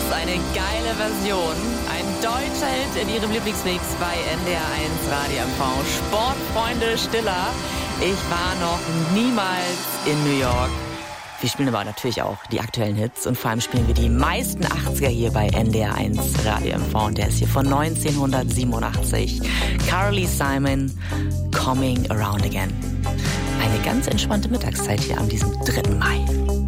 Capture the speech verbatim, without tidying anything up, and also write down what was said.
eine geile Version. Ein deutscher Hit in ihrem Lieblingsmix bei N D R eins Radio M V. Sportfreunde Stiller. Ich war noch niemals in New York. Wir spielen aber natürlich auch die aktuellen Hits und vor allem spielen wir die meisten achtziger hier bei N D R eins Radio M V. Und der ist hier von neunzehnhundertsiebenundachtzig. Carly Simon, Coming Around Again. Eine ganz entspannte Mittagszeit hier an diesem dritten Mai.